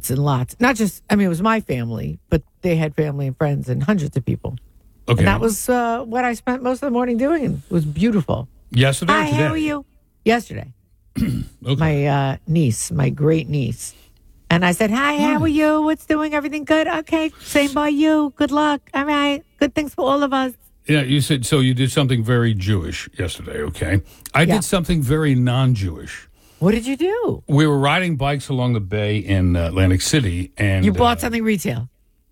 lots and lots. Not just, I mean, it was my family, but they had family and friends and hundreds of people. Okay. And that was what I spent most of the morning doing. It was beautiful. Yesterday or today? Hi, how are you? Yesterday. Okay. My niece, my great niece. And I said, hi, how are you? What's doing? Everything good? Okay, same by you. Good luck. All right. Good things for all of us. Yeah, you said, so you did something very Jewish yesterday, okay? I did something very non-Jewish. What did you do? We were riding bikes along the bay in Atlantic City, and... You bought something retail?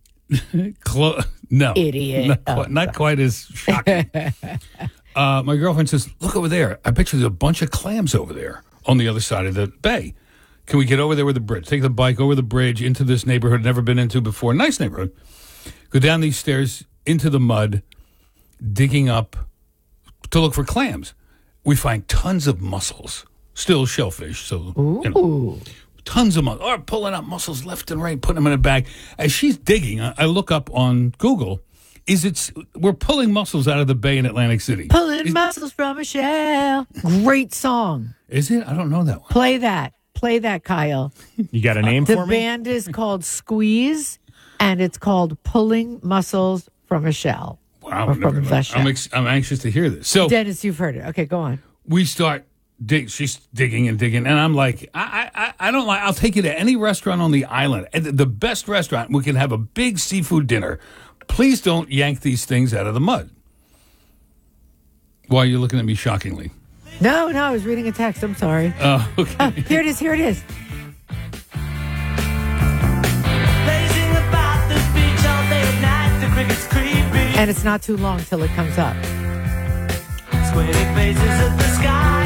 No. Idiot. Not quite as shocking. My girlfriend says, look over there. I bet you there's a bunch of clams over there on the other side of the bay. Can we get over there with the bridge? Take the bike over the bridge into this neighborhood never been into before. Nice neighborhood. Go down these stairs into the mud, digging up to look for clams. We find tons of mussels, still shellfish. So, tons of mussels. Pulling up mussels left and right, putting them in a bag. As she's digging, I look up on Google. We're pulling mussels out of the bay in Atlantic City. Pulling mussels from a shell. Great song. Is it? I don't know that one. Play that, Kyle. You got a name for me? The band is called Squeeze, and it's called Pulling Mussels from a Shell. Wow. Or from the shell. I'm anxious to hear this. So, Dennis, you've heard it. Okay, go on. we start she's digging and digging, and I'm like, I don't like. I'll take you to any restaurant on the island, the best restaurant. We can have a big seafood dinner. Please don't yank these things out of the mud. Why are you looking at me shockingly? No, I was reading a text. I'm sorry. Oh, okay. Here it is. Blazing about the beach all day and night, the crickets creepy. And it's not too long till it comes up. Squinting faces at the sky.